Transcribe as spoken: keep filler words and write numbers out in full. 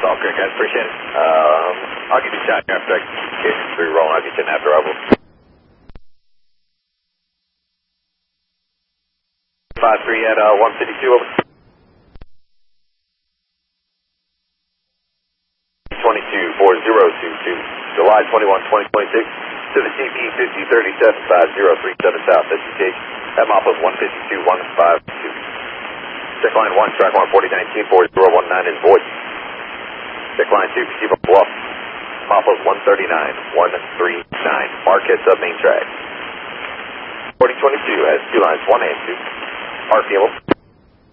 all great, guys. Appreciate it. Um, I'll give you a shot after I get through rolling. I'll get you in after I will. five three at uh, one fifty-two, over. twenty-two four zero two two, July twenty-first, twenty twenty-six, to the C P fifty thirty-seven five zero three seven South, education, at Mopos one fifty-two one five two. Check line one, track one forty nineteen four zero one nine in voice. Check line two, Kasiba Bluff, Mopos one thirty-nine one three nine, Marquette sub main track. forty twenty-two has two lines, one and two. R P M.